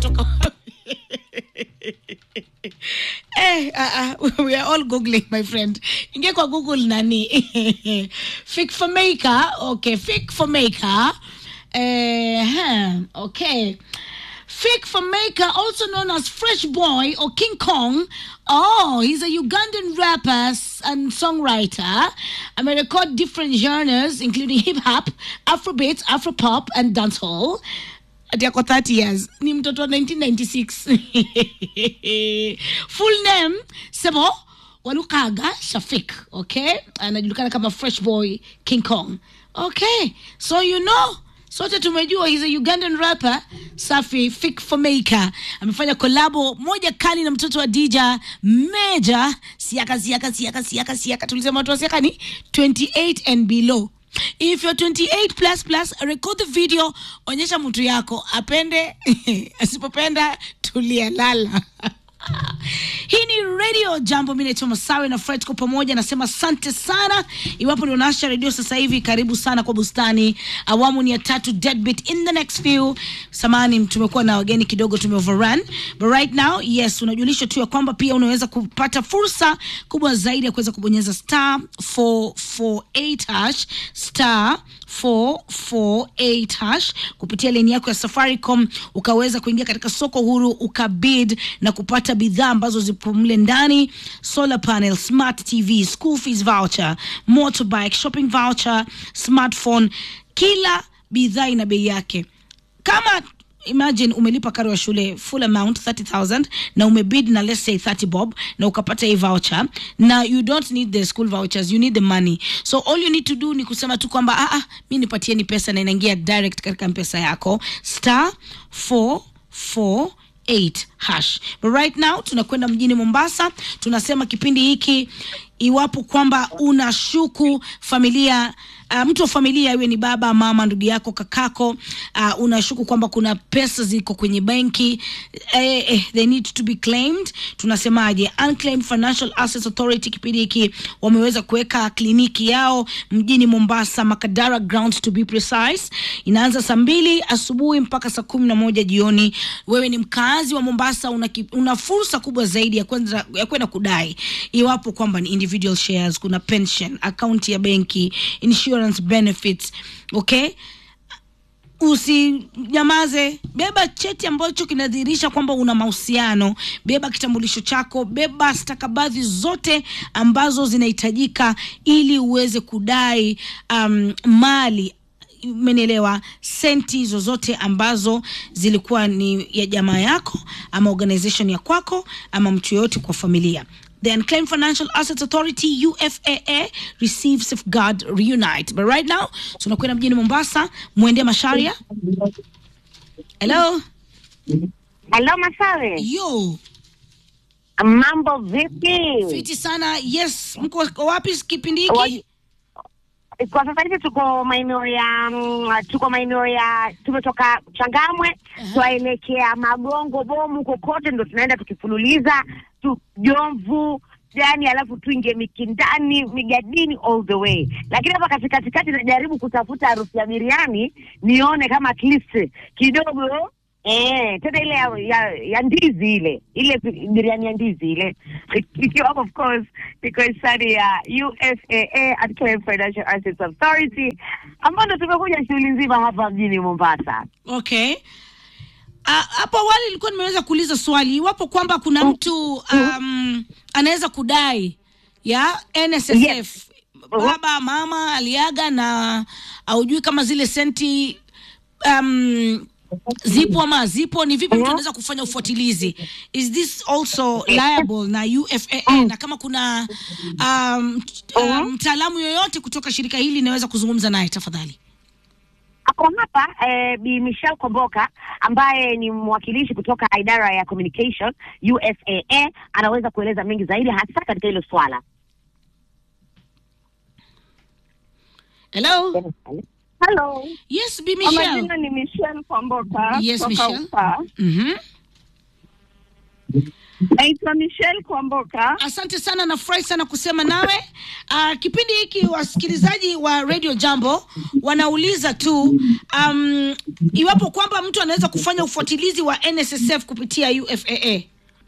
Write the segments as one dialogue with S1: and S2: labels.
S1: imetoka. We are all googling, my friend. Inge kwa Google nani? Fig for maker. Okay, fig for maker. Okay. Fig for maker, also known as Fresh Boy or King Kong. Oh, he's a Ugandan rapper and songwriter. I may record different genres, including hip-hop, Afrobeat, Afropop, and dancehall. Atiako 30 years. Ni mtoto wa 1996. Full name, Sebo Walukaga Shafik. Okay? Anajulikana kama Fresh Boy King Kong. Okay. So you know, sote tumejua he's a Ugandan rapper. Safi Fig for Maker amefanya kolabo moja kali na mtoto wa DJ Major. Siaka tulisema watu wa siaka ni 28 and below. If you're 28 plus, record the video, onyesha mtu yako apende asipopenda tulia lala. Hii ni Radio Jambo, mimi naitwa Masawe na Fred kwa pamoja nasema asante sana. Iwapo ndio unawasha radio sasa hivi, karibu sana kwa bustani. Awamu ni ya 3, deadbeat in the next few. Samani tumekuwa na wageni kidogo, overrun. But right now, yes, unajulishwa tu ya kwamba pia unaweza kupata fursa kubwa zaidi ya kuweza kubonyeza star 448 hash, star 448 hash kupitia line yako ya Safaricom, ukaweza kuingia katika soko huru, ukabid na kupata bidhaa ambazo zipo mle ndani: solar panel, smart TV, school fees voucher, motorbike, shopping voucher, smartphone. Kila bidhaa ina bei yake. Kama imagine umelipa karo ya shule full amount 30,000 na umebid na let's say 30 bob na ukapata hii voucher, na you don't need the school vouchers, you need the money. So all you need to do ni kusema tu kwamba mimi nipatieni pesa na inaingia direct katika M-Pesa yako, star 448 hash. But right now tunakwenda mjini Mombasa. Tunasema kipindi hiki, iwapo kwamba unashuku familia, mtu wa familia, iwe ni baba, mama, ndugu yako, kakako, unashuku kwamba kuna pesa ziko kwenye benki, they need to be claimed. Tunasemaje? Unclaimed Financial Assets Authority kipindi hiki wameweza kuweka kliniki yao mjini Mombasa, Makadara Grounds to be precise. Inaanza saa 2 asubuhi mpaka saa 11 jioni. Wewe ni mkazi wa Mombasa, una fursa kubwa zaidi ya kwenda kudai, iwapo kwamba ni individual shares, kuna pension, account ya benki, insurance benefits. Okay? Usinyamaze, beba cheti ambacho kinadhihirisha kwamba una mahusiano, beba kitambulisho chako, beba stakabadhi zote ambazo zinahitajika ili uweze kudai mali, umenielewa, senti zozote ambazo zilikuwa ni ya jamaa yako ama organization ya kwako ama mtu yote kwa familia. The Unclaimed Financial Assets Authority, UFAA, receive, safeguard, reunite. But right now, tunakwenda mjini Mombasa. Mwende Masharia. Hello.
S2: Hello Masawe.
S1: Yo.
S2: Mambo vipi?
S1: Fiti sana. Yes, mko wapi kipindi hiki?
S2: Kwa sasa hivi tuko maeneo ya tumetoka Changamwe, tuelekea Magongo, Bomu, kokote ndo tunaenda tukifululiza tu Jomvu, yani alafu tuingie Mikindani, Migadini, all the way. Lakini hapa katikati najaribu kutafuta harufu ya biriani nione kama at least kidogo tena ile ya ndizi ile biriani ya ndizi ile. Ikiwa of course because study ya UFAA, Unclaimed Financial Assets Authority, ambapo tumekuja shughuli nzima hapa mjini Mombasa.
S1: Okay. Hapo awali nilikuwa nimeweza kuuliza swali iwapo kwamba kuna mtu anaweza kudai ya NSSF. Yes. Baba, mama aliaga na haujui kama zile senti zipo ama zipo, ni vipi mtu anaweza kufanya ufuatilizi? Is this also liable na UFAA? Na kama kuna mtaalamu yoyote kutoka shirika hili naweza kuzungumza naye tafadhali?
S2: Ako hapa Bi Michelle Komboka ambaye ni mwakilishi kutoka idara ya communication UFAA, anaweza kueleza mengi zaidi hasa katika hilo swala.
S1: Hello.
S3: Hello.
S1: Yes, Bi Michelle.
S3: Majina ni Michelle Komboka.
S1: Yes, Michelle.
S3: Naitwa Michelle Kwamboka.
S1: Asante sana, nafurahi sana kusema nawe. Kipindi hiki wasikilizaji wa Radio Jambo wanauliza tu iwapo kwamba mtu anaweza kufanya ufuatilizi wa NSSF kupitia UFAA.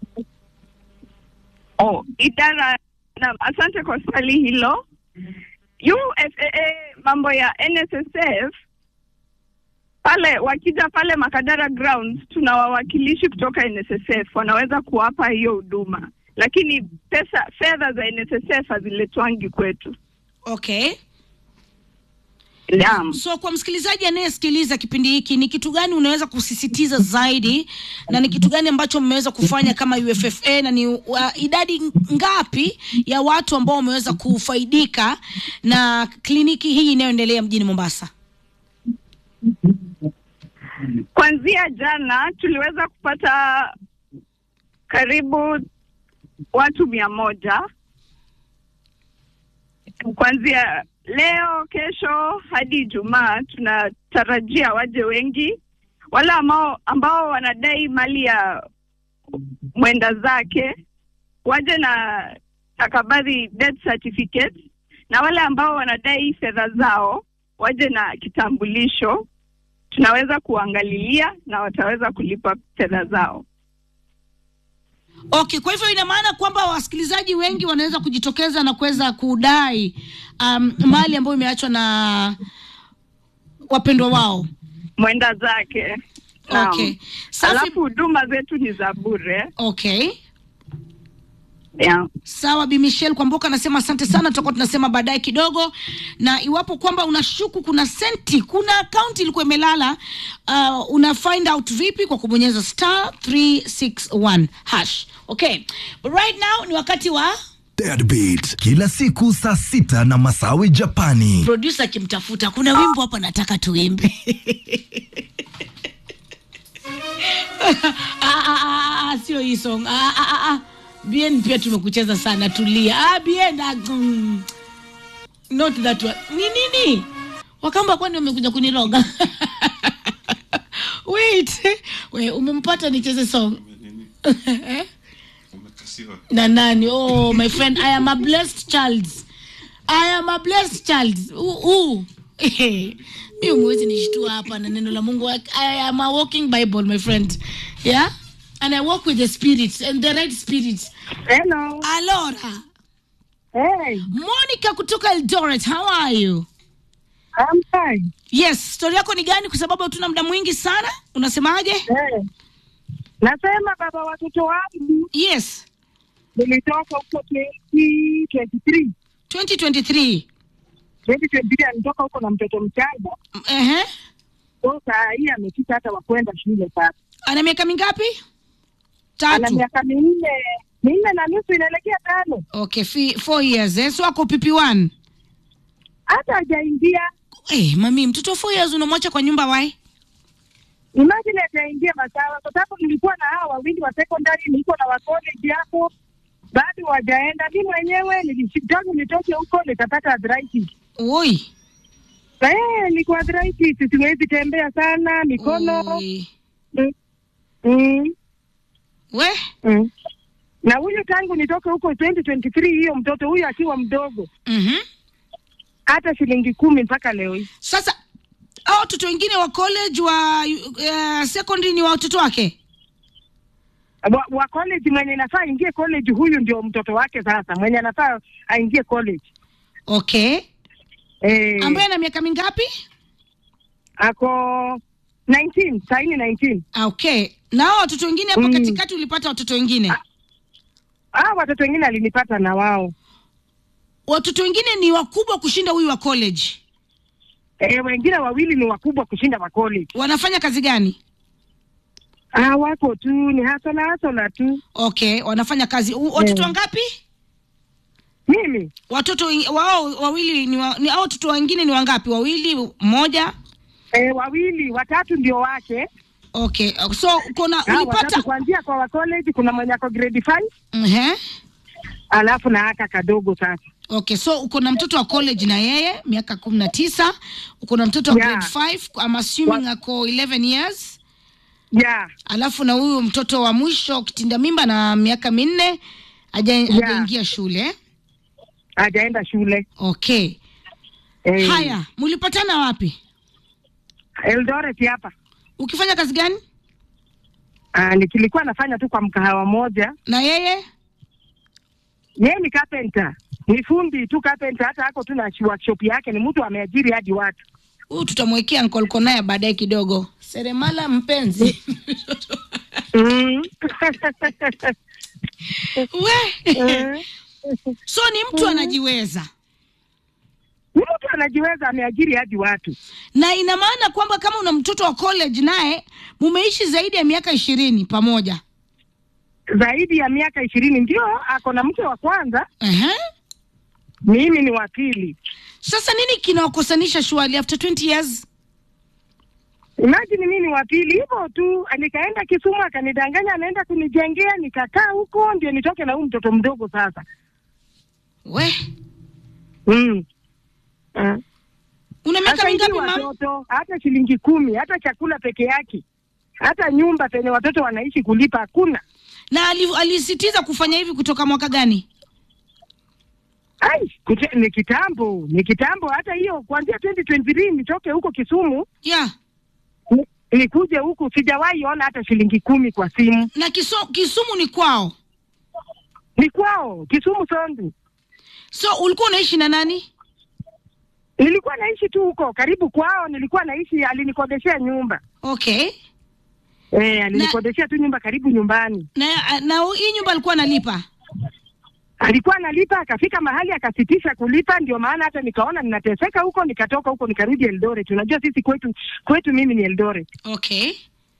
S3: Idara na asante kwa swali hilo. UFAA mambo ya NSSF pale wakija pale Makadara Grounds tuna wawakilishi kutoka NSSF wanaweza kuwapa hiyo huduma, lakini fedha za NSSF haziletwangi kwetu.
S1: Okay.
S3: Yeah.
S1: So kwa msikilizaji anayesikiliza kipindi hiki, ni kitu gani unaweza kusisitiza zaidi, na ni kitu gani ambacho mmeweza kufanya kama UFFA, na ni idadi ngapi ya watu ambao wameweza kufaidika na kliniki hii inayoendelea mjini Mombasa?
S3: Kuanzia jana tuliweza kupata karibu watu 100. Kuanzia leo, kesho hadi Ijumaa tunatarajia waje wengi. Wale ambao wanadai mali ya mwenda zake waje na stakabadhi death certificate, na wale ambao wanadai fedha zao waje na kitambulisho. Tunaweza kuangalilia na wataweza kulipa fedha zao.
S1: Okay, kwa hivyo ina maana kwamba wasikilizaji wengi wanaweza kujitokeza na kuweza kudai mali ambayo imeachwa na wapendwa wao,
S3: mwenda zake.
S1: Okay.
S3: Alafu huduma zetu ni za bure.
S1: Okay.
S3: Yeah.
S1: Sawa, Bi Michelle Kwamboka anasema asante sana, tutakuwa tunasema baadaye kidogo. Na iwapo kwamba unashuku kuna senti, kuna account ilikuwa imelala, una find out vipi? Kwa kubonyeza *361#. Okay. But right now ni wakati wa
S4: Deadbeat kila siku saa 6 na Masawi Japani.
S1: Producer kimtafuta, kuna wimbo hapa nataka tuimbe. Sio hii song. Bien pia tumekucheza sana, tulia. Bien not that one. Nini? Wakamba kwani wamekuja kuniroga? Wait. Umempata nicheze song. Na nani? Oh my friend, I am a blessed child. Mimi mwezi nishtua hapa na neno la Mungu. I am a walking Bible, my friend. Yeah? And I walk with the spirit and the right spirit.
S3: Hello.
S1: Alora.
S3: Hey.
S1: Monica kutoka Eldoret, how are you?
S3: I'm fine.
S1: Yes, story yako ni gani, kwa sababu hatuna muda mwingi sana? Unasemaje?
S3: Hey. Nasema baba watoto wangu.
S1: Yes.
S3: Nilitoka huko 2023.
S1: 2023
S3: nilitoka huko na mtoto mchanga. Sasa hii amefika hata wa kwenda shule sasa.
S1: Ana miaka mingapi? 3.
S3: Ana miaka 4 na nusu inaelekea 5.
S1: Okay, 4 years. So ako PP1.
S3: Hata hajaingia.
S1: Mami, mtoto 4 years unamwacha kwa nyumba why?
S3: Imagine hajaingia Masawa, kwa sababu nilikuwa na hao wawili wa secondary, niko na wa college hapo. Bado wajaenda. Mimi mwenyewe nilishitaka nitoke huko nikapata arthritis.
S1: Oi.
S3: Nilikuwa arthritis, siwezi tembea sana, mikono. Na huyu tangu nitoke huko 2023 hiyo mtoto huyu akiwa mdogo. Hata shilingi 10 mpaka leo hii.
S1: Sasa watoto wengine wa college wa secondary ni watoto wake?
S3: Wa college mwenye nafaa ingie college, huyu ndio mtoto wake sasa. Mwenye nafaa aingie college.
S1: Okay. Ambaye ana miaka mingapi?
S3: Ako 19, saini 19.
S1: Okay. Na watoto wengine hapo katikati ulipata watoto wengine?
S3: Watoto wengine alinipata na wao.
S1: Watoto wengine ni wakubwa kushinda huyu wa college?
S3: Wengine wawili ni wakubwa kushinda wa college.
S1: Wanafanya kazi gani?
S3: Wako tu ni hasala tu.
S1: Okay, wanafanya kazi. Watoto wangapi?
S3: Mimi.
S1: Watoto wao wawili ni watoto wengine ni wangapi? Wawili, mmoja?
S3: Wawili, watatu ndio wake.
S1: Okay. So kuna ulipata
S3: kuanzia kwa wa college, kuna mwenye ako grade 5. Alafu na aka kadogo sasa.
S1: Okay, so uko na mtoto wa college na yeye miaka 19, uko na mtoto wa grade 5, I'm assuming ako 11 years.
S2: Yeah.
S1: Alafu na huyu mtoto wa mwisho kitinda mimba na miaka 4 hajaingia shule.
S2: Hajaenda shule.
S1: Okay. Haya, mlipatana wapi?
S2: Eldoret hapa.
S1: Ukifanya kazi gani?
S2: Nilikuwa nafanya tu kwa mkahawa moja.
S1: Na yeye?
S2: Yeye ni carpenter. Ni fundi tu carpenter, hata hako tu na workshop yake, ni mtu ameajiri hadi watu.
S1: Tutamwekea Uncle Konaya baadaye kidogo. Seremala mpenzi. So ni mtu anajiweza.
S2: Ni mtu anajiweza, ameajiri hadi watu.
S1: Na ina maana kwamba kama una mtoto wa college naye mumeishi zaidi ya miaka 20 pamoja.
S2: Zaidi ya miaka 20 ndio ako na mke wa kwanza. Mimi ni wa pili.
S1: Sasa nini kinawakosanisha shwali after 20 years?
S2: Imagine mimi ni wa pili hivyo tu, nikaenda Kisumu akanidanganya anaenda kunijengea, nikakaa huko ndio nitoke na huyu mtoto mdogo sasa.
S1: Una miaka mingapi mama?
S2: Hata shilingi 10, hata chakula peke yake. Hata nyumba penye watoto wanaishi kulipa hakuna.
S1: Na alisitiza kufanya hivi kutoka mwaka gani?
S2: Ni kitambo hata hiyo kuanzia 2023 nitoke huko Kisumu.
S1: Yeah.
S2: Nikuje huku sijawahi ona hata shilingi 10 kwa simu.
S1: Na Kisumu ni kwao?
S2: Ni kwao, Kisumu Sondu.
S1: So ulikuwa unaishi na nani?
S2: Nilikuwa naishi tu huko karibu kwao, nilikuwa naishi, alinikodeshea nyumba.
S1: Okay.
S2: Alinikodeshea tu nyumba karibu nyumbani.
S1: Na hii nyumba alikuwa analipa?
S2: Alikuwa analipa, akafika mahali akasitisha kulipa, ndio maana hata nikaona ninateseka huko, nikatoka huko nikarudi Eldoret. Unajua sisi kwetu mimi ni Eldoret.
S1: Okay.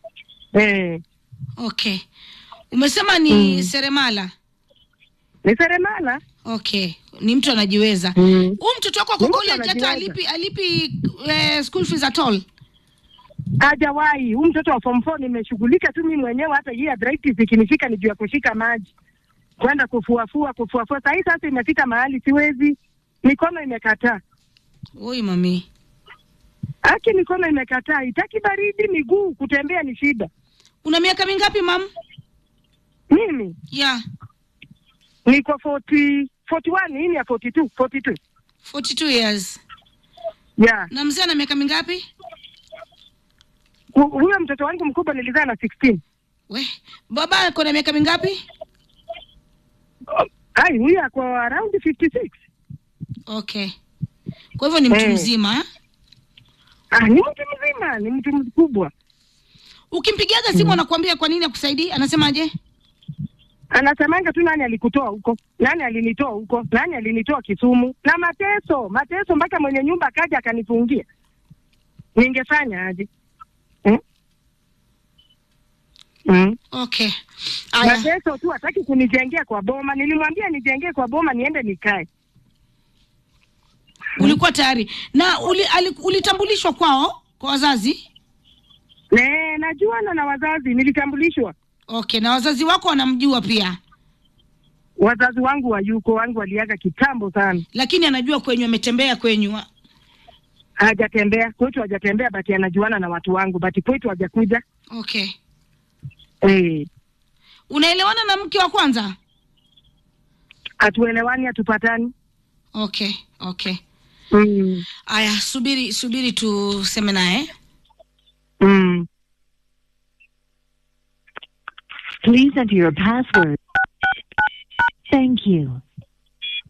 S1: Okay. Umesema ni seremala?
S2: Ni seremala.
S1: Okay. Ni mtu anajiweza. Huyu mtoto wako kwa college hata alipi school fees at all?
S2: Hajawahi. Huyu mtoto wa form 4 nimeshughulika tu mimi mwenyewe, hata hii arthritis ikinifika ni juu ya kushika maji. Kwenda kufua. Sasa imefika mahali siwezi. Mikono imekataa.
S1: Oi mami.
S2: Mikono imekataa. Itaki baridi, miguu kutembea ni shida.
S1: Una miaka mingapi mam?
S2: Mimi?
S1: Yeah.
S2: Niko 41, hii ni ya 42.
S1: 42 years.
S2: Yeah.
S1: Na mzee ana miaka mingapi?
S2: Huyo mtoto wangu mkubwa nilizaa na 16.
S1: Baba ako na miaka mingapi?
S2: Huyo ako around 56.
S1: Okay. Kwa hivyo ni mtu mzima?
S2: Ni mtu mzima, ni mtu mkubwa.
S1: Ukimpigiaga simu anakuambia kwa nini akusaidii? Anasemaje?
S2: Anasemanga tu nani alikutoa huko? Nani alinitoa huko? Nani alinitoa Kisumu? Na mateso mpaka mwenye nyumba akaja akanifungia. Ningefanya aje?
S1: Okay.
S2: Mateso tu, hataki kunijengea kwa boma. Nilimwambia nijengee kwa boma niende nikae.
S1: Ulikuwa tayari. Na ulitambulishwa kwao kwa wazazi?
S2: Najuana na wazazi, nilitambulishwa.
S1: Okay, na wazazi wako wanamjua pia?
S2: Wazazi wangu wangu waliaga kitambo sana.
S1: Lakini anajua kwenyu, ametembea kwenyu?
S2: Hajatembea, kwetu hajatembea, but anajuana na watu wangu, but kwetu hajakuja.
S1: Okay. Unaelewana na mke wa kwanza?
S2: Hatuelewani, hatupatani.
S1: Okay. Aya, subiri tuseme naye.
S5: Please enter your password. Thank you.